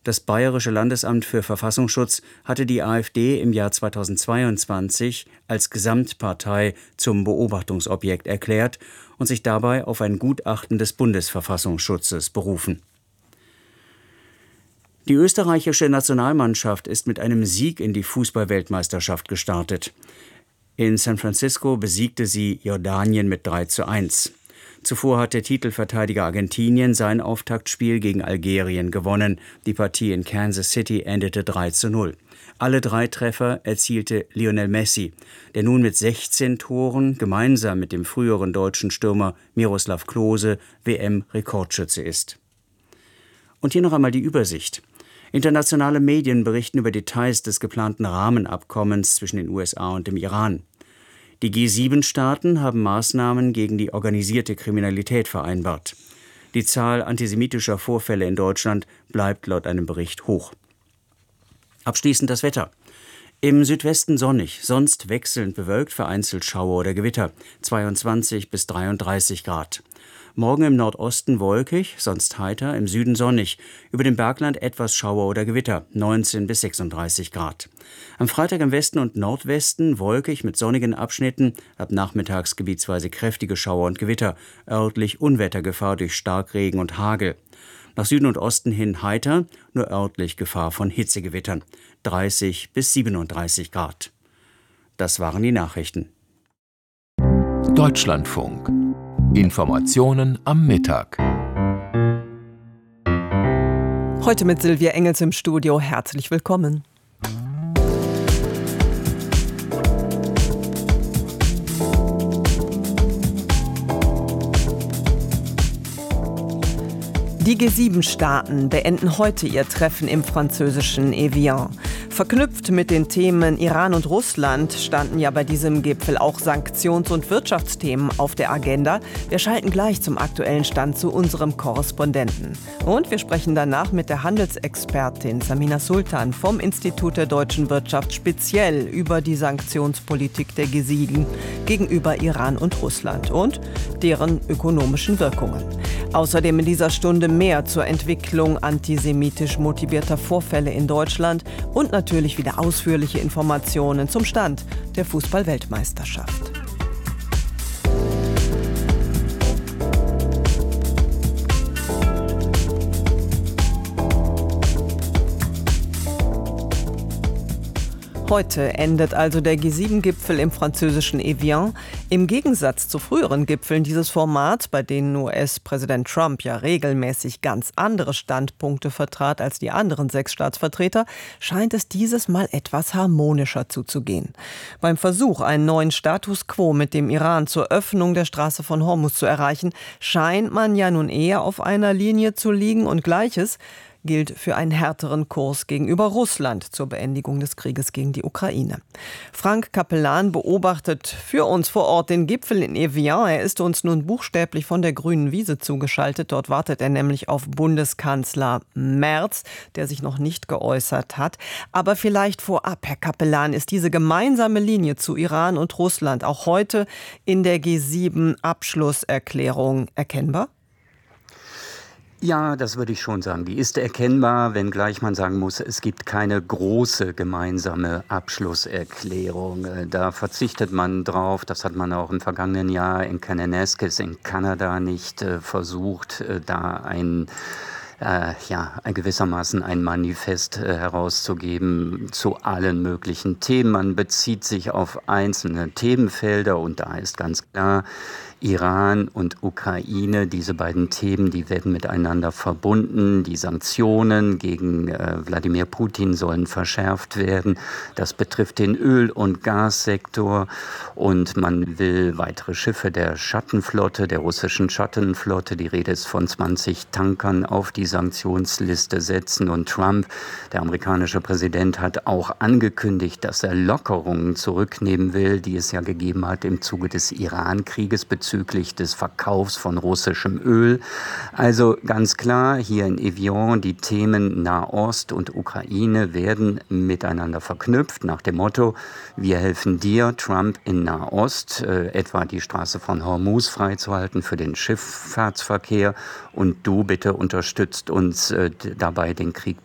Das Bayerische Landesamt für Verfassungsschutz hatte die AfD im Jahr 2022 als Gesamtpartei zum Beobachtungsobjekt erklärt und sich dabei auf ein Gutachten des Bundesverfassungsschutzes berufen. Die österreichische Nationalmannschaft ist mit einem Sieg in die Fußball-Weltmeisterschaft gestartet. In San Francisco besiegte sie Jordanien mit 3:1. Zuvor hatte Titelverteidiger Argentinien sein Auftaktspiel gegen Algerien gewonnen. Die Partie in Kansas City endete 3:0. Alle 3 Treffer erzielte Lionel Messi, der nun mit 16 Toren gemeinsam mit dem früheren deutschen Stürmer Miroslav Klose WM-Rekordschütze ist. Und hier noch einmal die Übersicht. Internationale Medien berichten über Details des geplanten Rahmenabkommens zwischen den USA und dem Iran. Die G7-Staaten haben Maßnahmen gegen die organisierte Kriminalität vereinbart. Die Zahl antisemitischer Vorfälle in Deutschland bleibt laut einem Bericht hoch. Abschließend das Wetter. Im Südwesten sonnig, sonst wechselnd bewölkt, vereinzelt Schauer oder Gewitter, 22 bis 33 Grad. Morgen im Nordosten wolkig, sonst heiter, im Süden sonnig. Über dem Bergland etwas Schauer oder Gewitter, 19 bis 36 Grad. Am Freitag im Westen und Nordwesten wolkig mit sonnigen Abschnitten, ab nachmittags gebietsweise kräftige Schauer und Gewitter, örtlich Unwettergefahr durch Starkregen und Hagel. Nach Süden und Osten hin heiter, nur örtlich Gefahr von Hitzegewittern, 30 bis 37 Grad. Das waren die Nachrichten. Deutschlandfunk. Informationen am Mittag. Heute mit Silvia Engels im Studio. Herzlich willkommen. Die G7-Staaten beenden heute ihr Treffen im französischen Evian. Verknüpft mit den Themen Iran und Russland standen ja bei diesem Gipfel auch Sanktions- und Wirtschaftsthemen auf der Agenda. Wir schalten gleich zum aktuellen Stand zu unserem Korrespondenten. Und wir sprechen danach mit der Handelsexpertin Samina Sultan vom Institut der deutschen Wirtschaft speziell über die Sanktionspolitik der G7 gegenüber Iran und Russland und deren ökonomischen Wirkungen. Außerdem in dieser Stunde mehr zur Entwicklung antisemitisch motivierter Vorfälle in Deutschland und natürlich wieder ausführliche Informationen zum Stand der Fußball-Weltmeisterschaft. Heute endet also der G7-Gipfel im französischen Evian. Im Gegensatz zu früheren Gipfeln dieses Formats, bei denen US-Präsident Trump ja regelmäßig ganz andere Standpunkte vertrat als die anderen 6 Staatsvertreter, scheint es dieses Mal etwas harmonischer zuzugehen. Beim Versuch, einen neuen Status quo mit dem Iran zur Öffnung der Straße von Hormuz zu erreichen, scheint man ja nun eher auf einer Linie zu liegen und Gleiches gilt für einen härteren Kurs gegenüber Russland zur Beendigung des Krieges gegen die Ukraine. Frank Capellan beobachtet für uns vor Ort den Gipfel in Evian. Er ist uns nun buchstäblich von der grünen Wiese zugeschaltet. Dort wartet er nämlich auf Bundeskanzler Merz, der sich noch nicht geäußert hat. Aber vielleicht vorab, Herr Capellan, ist diese gemeinsame Linie zu Iran und Russland auch heute in der G7-Abschlusserklärung erkennbar? Ja, das würde ich schon sagen. Die ist erkennbar, wenngleich man sagen muss, es gibt keine große gemeinsame Abschlusserklärung. Da verzichtet man drauf. Das hat man auch im vergangenen Jahr in Kananaskis in Kanada nicht versucht, da gewissermaßen ein Manifest herauszugeben zu allen möglichen Themen. Man bezieht sich auf einzelne Themenfelder und da ist ganz klar, Iran und Ukraine, diese beiden Themen, die werden miteinander verbunden. Die Sanktionen gegen Wladimir Putin sollen verschärft werden. Das betrifft den Öl- und Gassektor und man will weitere Schiffe der Schattenflotte, der russischen Schattenflotte, die Rede ist von 20 Tankern, auf die Sanktionsliste setzen. Und Trump, der amerikanische Präsident, hat auch angekündigt, dass er Lockerungen zurücknehmen will, die es ja gegeben hat im Zuge des Iran-Krieges bezüglich des Verkaufs von russischem Öl. Also ganz klar, hier in Evian, die Themen Nahost und Ukraine werden miteinander verknüpft, nach dem Motto, wir helfen dir, Trump, in Nahost, etwa die Straße von Hormuz freizuhalten für den Schifffahrtsverkehr und du bitte unterstützt uns dabei, den Krieg